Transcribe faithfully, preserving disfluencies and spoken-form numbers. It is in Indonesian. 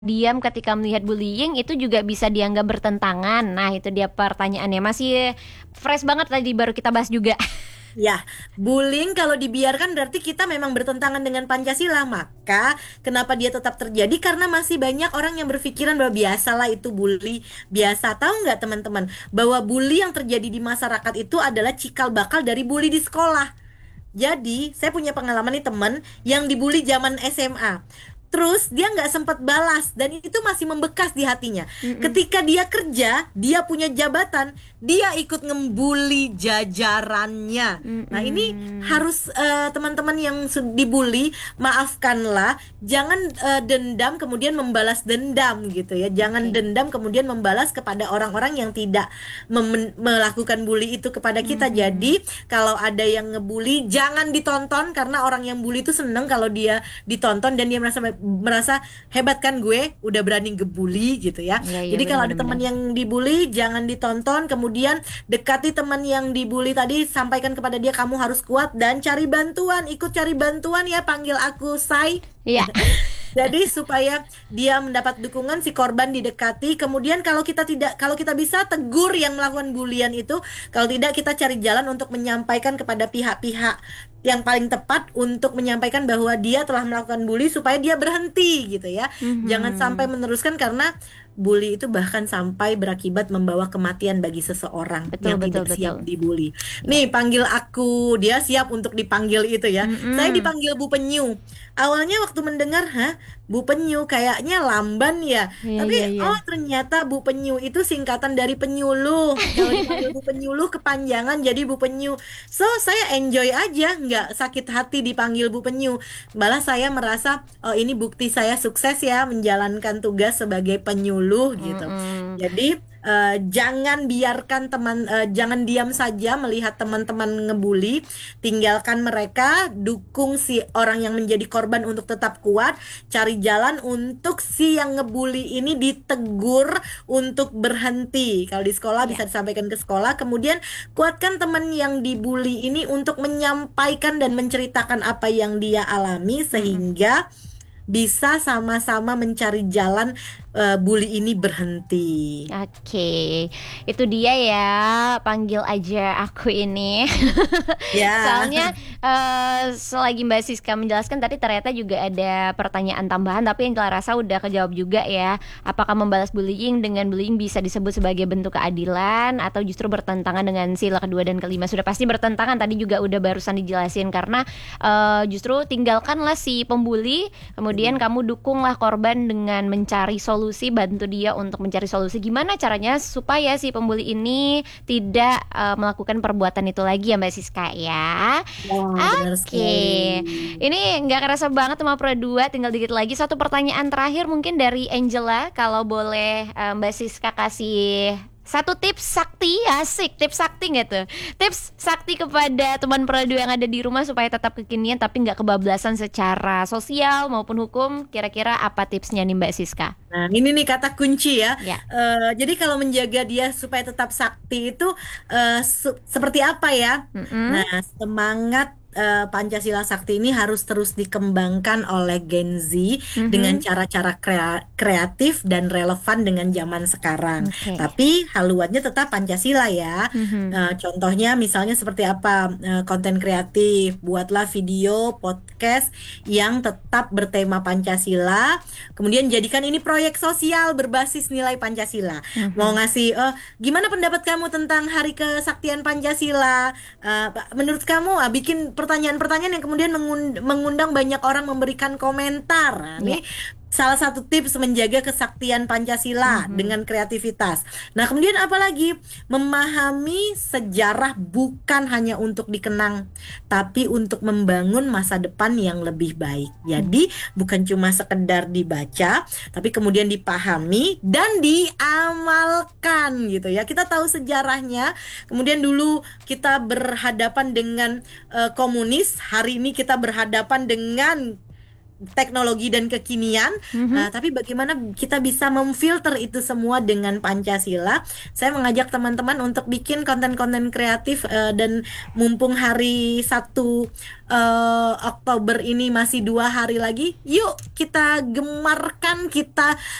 diam ketika melihat bullying itu juga bisa dianggap bertentangan. Nah, itu dia pertanyaannya. Masih fresh banget tadi baru kita bahas juga. Ya, bullying kalau dibiarkan berarti kita memang bertentangan dengan Pancasila. Maka kenapa dia tetap terjadi? Karena masih banyak orang yang berpikiran bahwa biasalah itu bully. Biasa, tahu nggak teman-teman? Bahwa bully yang terjadi di masyarakat itu adalah cikal bakal dari bully di sekolah. Jadi, saya punya pengalaman nih temen yang dibully zaman S M A. Terus dia nggak sempat balas dan itu masih membekas di hatinya. Mm-mm. Ketika dia kerja, dia punya jabatan, dia ikut ngebully jajarannya. Nah, ini Mm-mm. harus eh, teman-teman yang su- dibully, maafkanlah, jangan eh, dendam kemudian membalas dendam gitu ya. Jangan Oke. dendam kemudian membalas kepada orang-orang yang tidak mem- melakukan bully itu kepada kita. Mhm. Jadi kalau ada yang ngebully, jangan ditonton karena orang yang bully itu seneng kalau dia ditonton dan dia merasa merasa hebat kan gue udah berani ngebully gitu ya. Iya, iya, Jadi kalau ada benar-benar. teman yang dibully, jangan ditonton. Kemudian dekati teman yang dibully tadi, sampaikan kepada dia kamu harus kuat dan cari bantuan. Ikut cari bantuan ya, panggil aku Sai. Iya. Jadi supaya dia mendapat dukungan, si korban didekati. Kemudian kalau kita tidak, kalau kita bisa tegur yang melakukan bulian itu. Kalau tidak, kita cari jalan untuk menyampaikan kepada pihak-pihak yang paling tepat untuk menyampaikan bahwa dia telah melakukan bully supaya dia berhenti gitu ya. Jangan sampai Mhm. meneruskan karena bully itu bahkan sampai berakibat membawa kematian bagi seseorang Betul, yang betul, tidak siap betul. dibully. Ya. Nih, panggil aku, dia siap untuk dipanggil itu ya. Saya Mm-mm. dipanggil Bu Penyu. Awalnya waktu mendengar, hah, Bu Penyu kayaknya lamban ya. Iya, Tapi iya, iya. oh ternyata Bu Penyu itu singkatan dari penyuluh. Kalau dipanggil Bu Penyuluh kepanjangan jadi Bu Penyu. So saya enjoy aja, nggak sakit hati dipanggil Bu Penyu. Malah saya merasa, oh ini bukti saya sukses ya menjalankan tugas sebagai penyuluh gitu. Mm-mm. Jadi eh, jangan biarkan teman, eh, jangan diam saja melihat teman-teman ngebully. Tinggalkan mereka, dukung si orang yang menjadi korban untuk tetap kuat, cari jalan untuk si yang ngebully ini ditegur untuk berhenti. Kalau di sekolah Ya. bisa disampaikan ke sekolah, kemudian kuatkan teman yang dibully ini untuk menyampaikan dan menceritakan apa yang dia alami Mm-mm. sehingga bisa sama-sama mencari jalan eh, bully ini berhenti. Oke, itu dia ya, panggil aja aku ini. Ya. Soalnya eh, selagi Mbak Siska menjelaskan tadi ternyata juga ada pertanyaan tambahan, tapi yang Clara rasa udah kejawab juga ya. Apakah membalas bullying dengan bullying bisa disebut sebagai bentuk keadilan atau justru bertentangan dengan sila kedua dan kelima? Sudah pasti bertentangan, tadi juga udah barusan dijelasin karena eh, justru tinggalkanlah si pembuli, kemudian kamu dukunglah korban dengan mencari solusi, bantu dia untuk mencari solusi gimana caranya supaya si pembuli ini tidak eh, melakukan perbuatan itu lagi ya Mbak Siska ya. Wah, benar sekali. Oke, ini nggak kerasa banget sama Pro dua, tinggal dikit lagi. Satu pertanyaan terakhir mungkin dari Angela, kalau boleh eh, Mbak Siska kasih satu tips sakti, asik, tips sakti nggak tuh? Tips sakti kepada teman Pro dua yang ada di rumah supaya tetap kekinian tapi nggak kebablasan secara sosial maupun hukum. Kira-kira apa tipsnya nih Mbak Siska? Nah, ini nih kata kunci ya. Ya. Eh, jadi kalau menjaga dia supaya tetap sakti itu eh, su- seperti apa ya? Mm-mm. Nah, semangat eh, Pancasila Sakti ini harus terus dikembangkan oleh Gen Z dengan Mhm. cara-cara krea- kreatif dan relevan dengan zaman sekarang. Oke. Tapi haluannya tetap Pancasila ya. Mhm. Eh, contohnya misalnya seperti apa? Eh, konten kreatif, buatlah video, podcast yang tetap bertema Pancasila. Kemudian jadikan ini proyek sosial berbasis nilai Pancasila. Mau Mhm. ngasih, eh, gimana pendapat kamu tentang Hari Kesaktian Pancasila? Eh, menurut kamu, ah, bikin pertanyaan-pertanyaan yang kemudian mengun- mengundang banyak orang memberikan komentar. Nah, Ya. ini salah satu tips menjaga kesaktian Pancasila Mhm. dengan kreativitas. Nah, kemudian apa lagi? Memahami sejarah bukan hanya untuk dikenang, tapi untuk membangun masa depan yang lebih baik. Jadi, bukan cuma sekedar dibaca, tapi kemudian dipahami dan diamalkan gitu ya. Kita tahu sejarahnya. Kemudian dulu kita berhadapan dengan eh, komunis, hari ini kita berhadapan dengan teknologi dan kekinian, Mhm. uh, tapi bagaimana kita bisa memfilter itu semua dengan Pancasila. Saya mengajak teman-teman untuk bikin konten-konten kreatif, uh, dan mumpung hari satu uh, Oktober ini masih dua hari lagi, yuk kita gemarkan, kita